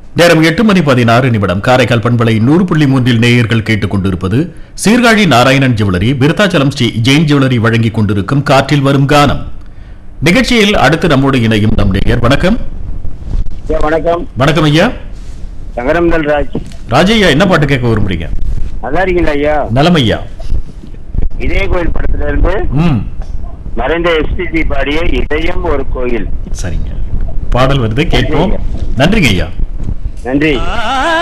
நேரம் 8:16 காரைக்கால் பண்பலை 100.3 நேயர்கள் கேட்டுக் கொண்டிருப்பது சீர்காழி நாராயணன் ஜுவல்லரி விருத்தாச்சலம் ஸ்ரீ ஜெயின் ஜுவல்லரி வழங்கிக் கொண்டிருக்கும் காற்றில் வரும் கானம் நிகழ்ச்சியில் அடுத்து நம்மோடு இணையும் நம் நேயர். வணக்கம். வணக்கம். வணக்கம் ஐயா. சங்கரம்தல் ராஜ் ஐயா, என்ன பாட்டு கேட்க விரும்புறீங்க? நல்லா இருக்கீங்களா ஐயா? நலம் ஐயா. இதே கோயில் படத்துல இருந்து மறைந்த எஸ்பிபி பாடிய இதயம் ஒரு கோயில். சரிங்க, பாடல் வருது, கேட்போம். நன்றிங்க ஐயா. நன்றி.